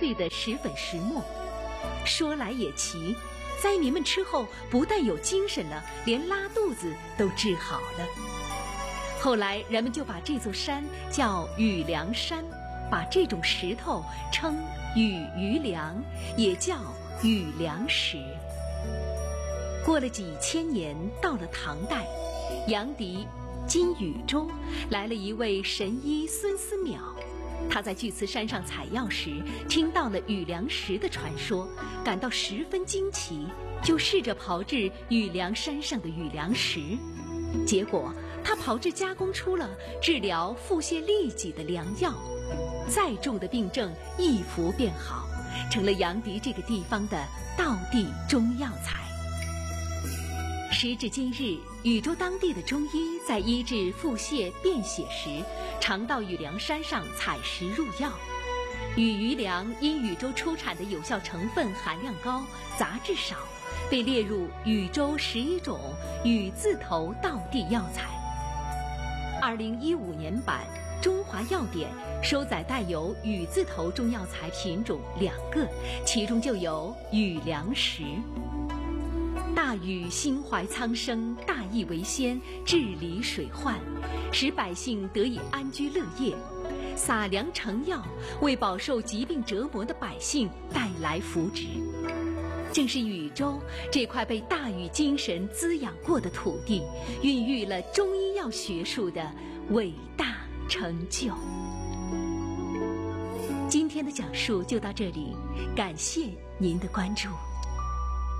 费的石粉石磨。说来也奇，灾民们吃后不但有精神了，连拉肚子都治好了。后来人们就把这座山叫雨梁山，把这种石头称雨余梁，也叫雨梁石。过了几千年，到了唐代，阳翟今禹州来了一位神医孙思邈。他在巨慈山上采药时，听到了雨梁石的传说，感到十分惊奇，就试着炮制雨梁山上的雨梁石。结果他炮制加工出了治疗腹泻痢疾的良药，再重的病症一服便好，成了阳翟这个地方的道地中药材。时至今日，禹州当地的中医在医治腹泻便血时，常到雨梁山上采石入药。雨余梁因禹州出产的有效成分含量高，杂质少，被列入禹州11种禹字头道地药材。2015年版《中华药典》收载带有禹字头中药材品种2个，其中就有雨梁石。大禹心怀苍生，大义为先，治理水患，使百姓得以安居乐业，撒粮成药，为饱受疾病折磨的百姓带来福祉。正是禹州这块被大禹精神滋养过的土地，孕育了中医药学术的伟大成就。今天的讲述就到这里，感谢您的关注。